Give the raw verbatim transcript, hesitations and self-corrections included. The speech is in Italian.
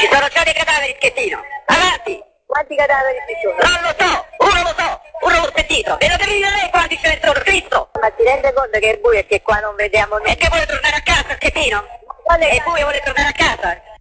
Ci sono già dei cadaveri, Schettino. Avanti. Quanti cadaveri ci sono? Non lo so, uno lo so, uno l'ho sentito. E lo devi dire lei quanti ce ne sono, Cristo. Ma ti rende conto che è buio e che qua non vediamo nulla? E che vuole tornare a casa, Schettino? Quale E buio vuole tornare a casa?